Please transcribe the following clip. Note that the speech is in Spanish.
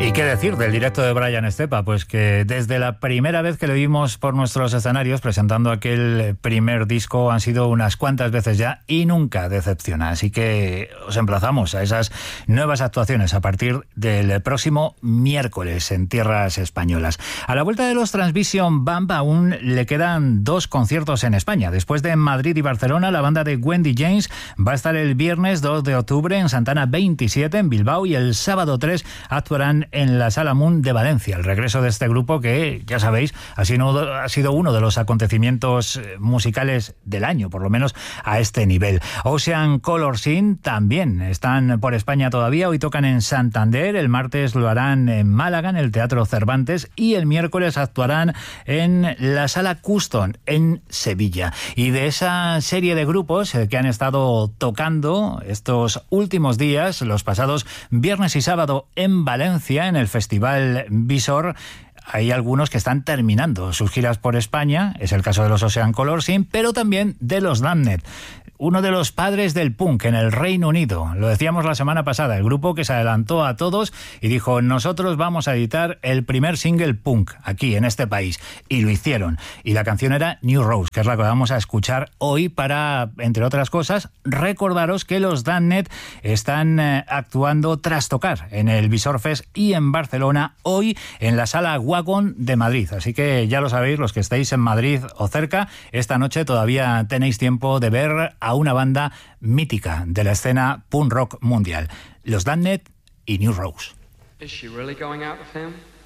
¿Y qué decir del directo de Brian Estepa? Pues que desde la primera vez que le vimos por nuestros escenarios presentando aquel primer disco han sido unas cuantas veces ya y nunca decepciona. Así que os emplazamos a esas nuevas actuaciones a partir del próximo miércoles en tierras españolas. A la vuelta de los Transvision Bump aún le quedan 2 conciertos en España. Después de Madrid y Barcelona, la banda de Wendy James va a estar el viernes 2 de octubre en Santana 27 en Bilbao y el sábado 3 actuarán en la Sala Moon de Valencia. El regreso de este grupo que, ya sabéis, ha sido uno de los acontecimientos musicales del año, por lo menos a este nivel. Ocean Color Scene también están por España todavía. Hoy tocan en Santander, el martes lo harán en Málaga, en el Teatro Cervantes, y el miércoles actuarán en la Sala Custom en Sevilla. Y de esa serie de grupos que han estado tocando estos últimos días, los pasados viernes y sábado en Valencia, en el Festival Visor, hay algunos que están terminando sus giras por España. Es el caso de los Ocean Color Scene, pero también de los Damned, uno de los padres del punk en el Reino Unido. Lo decíamos la semana pasada, el grupo que se adelantó a todos y dijo: nosotros vamos a editar el primer single punk aquí en este país, y lo hicieron. Y la canción era New Rose, que es la que vamos a escuchar hoy para, entre otras cosas, recordaros que los Damned están actuando tras tocar en el Visor Fest y en Barcelona, hoy en la Sala Wagon de Madrid. Así que ya lo sabéis, los que estéis en Madrid o cerca, esta noche todavía tenéis tiempo de ver a una banda mítica de la escena punk rock mundial, los Damned y New Rose. Is she really going out with him?